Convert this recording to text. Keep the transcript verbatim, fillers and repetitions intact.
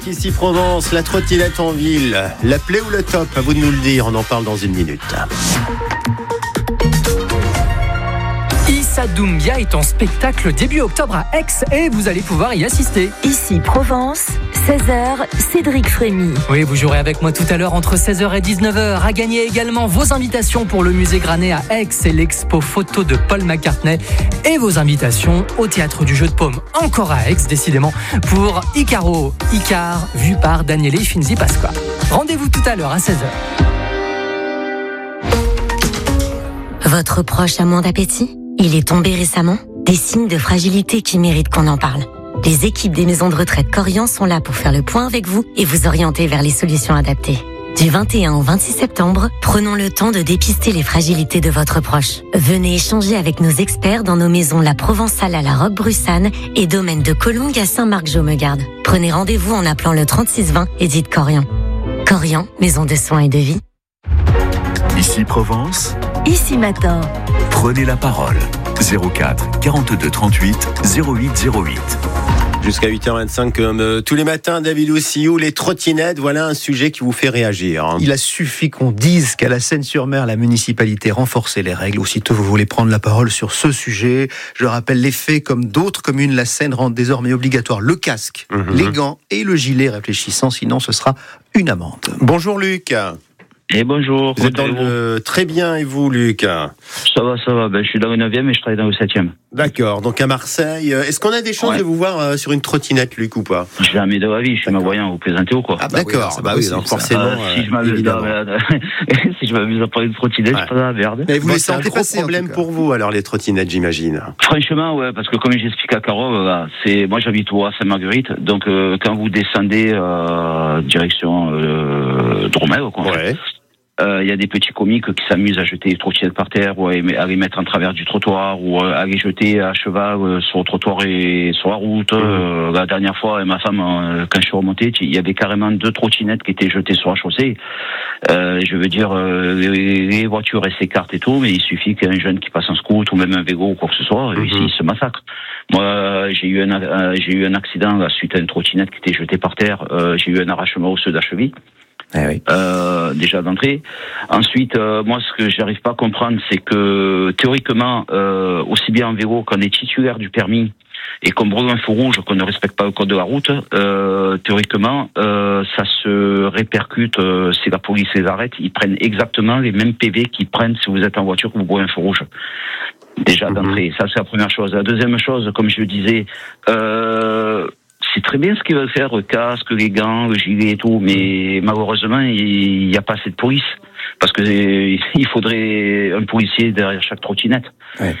Ici Provence, la trottinette en ville, la plaie ou le top, à vous de nous le dire, on en parle dans une minute. Issa Doumbia est en spectacle début octobre à Aix et vous allez pouvoir y assister. Ici Provence, seize heures, Cédric Frémy. Oui, vous jouerez avec moi tout à l'heure entre seize heures et dix-neuf heures. À gagner également vos invitations pour le musée Granet à Aix et l'expo photo de Paul McCartney et vos invitations au théâtre du Jeu de Paume, encore à Aix, décidément, pour Icaro, Icar, vu par Daniele Finzi Pasqua. Rendez-vous tout à l'heure à seize heures. Votre proche a moins d'appétit ? Il est tombé récemment ? Des signes de fragilité qui méritent qu'on en parle. Les équipes des maisons de retraite Corian sont là pour faire le point avec vous et vous orienter vers les solutions adaptées. Du vingt et un au vingt-six septembre, prenons le temps de dépister les fragilités de votre proche. Venez échanger avec nos experts dans nos maisons La Provençale à la Roque-Brussanne et Domaine de Collongue à Saint-Marc-Jaumegarde. Prenez rendez-vous en appelant le trente-six vingt et dites Corian. Corian, maison de soins et de vie. Ici Provence, Ici Matin. prenez la parole. zéro quatre quarante-deux trente-huit zéro huit zéro huit. Jusqu'à huit heures vingt-cinq, comme euh, tous les matins, David Oussiou, les trottinettes, voilà un sujet qui vous fait réagir. Il a suffi qu'on dise qu'à la Seine-sur-Mer, la municipalité renforçait les règles. Aussitôt, vous voulez prendre la parole sur ce sujet. Je rappelle les faits, comme d'autres communes, la Seine rend désormais obligatoire le casque, mmh. les gants et le gilet réfléchissant, sinon ce sera une amende. Bonjour Luc. Et bonjour. Vous êtes dans le... Très bien, et vous Luc ? Ça va, ça va. Ben, je suis dans le neuvième et je travaille dans le septième. D'accord, donc à Marseille. Est-ce qu'on a des chances ouais. de vous voir euh, sur une trottinette, Luc, ou pas ? Jamais de la vie, je suis malvoyant, vous plaisantez ou quoi ? Ah bah d'accord, oui, bah oui, donc forcément. Euh, si, je m'amuse dans, si je m'amuse à parler de trottinette, ouais. je suis pas dans la merde. Mais vous bon, laissez un gros problème pour vous, alors, les trottinettes, j'imagine. Franchement, ouais, parce que comme j'explique à Caro, là, c'est... moi j'habite au Sainte-Marguerite, donc euh, quand vous descendez euh, direction euh, Dromel, quoi. Ouais. Il euh, y a des petits comiques qui s'amusent à jeter les trottinettes par terre ou à les mettre en travers du trottoir ou à les jeter à cheval euh, sur le trottoir et sur la route. Mmh. Euh, la dernière fois, ma femme, euh, quand je suis remonté, il y avait carrément deux trottinettes qui étaient jetées sur la chaussée. Euh, je veux dire, euh, les, les voitures elles s'écartent et tout, mais il suffit qu'un jeune qui passe en scoot ou même un vélo ou quoi que ce soit, mmh. ici, il se massacre. Moi, j'ai eu un, euh, j'ai eu un accident là, suite à une trottinette qui était jetée par terre. Euh, j'ai eu un arrachement osseux de la cheville. Eh oui. Euh, déjà d'entrée. Ensuite, euh, moi, ce que j'arrive pas à comprendre, c'est que théoriquement, euh, aussi bien en vélo qu'on est titulaire du permis et qu'on brûle un feu rouge, qu'on ne respecte pas le code de la route, euh, théoriquement, euh, ça se répercute. Euh, si la police les arrête, ils prennent exactement les mêmes P V qu'ils prennent si vous êtes en voiture que vous brûlez un feu rouge. Déjà mmh. d'entrée. Ça, c'est la première chose. La deuxième chose, comme je le disais. Euh, C'est très bien ce qu'ils veulent faire, le casque, les gants, le gilet et tout, mais malheureusement, il n'y a pas assez de police. Parce que il faudrait un policier derrière chaque trottinette. Ouais.